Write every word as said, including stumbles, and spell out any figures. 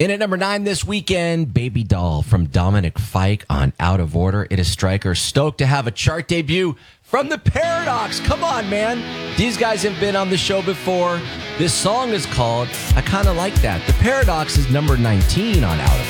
In at number nine this weekend, Baby Doll from Dominic Fike on Out of Order. It is Stryker. Stoked to have a chart debut from the Paradox. Come on, man. These guys have been on the show before. This song is called I Kinda Like That. The Paradox is number nineteen on Out of Order.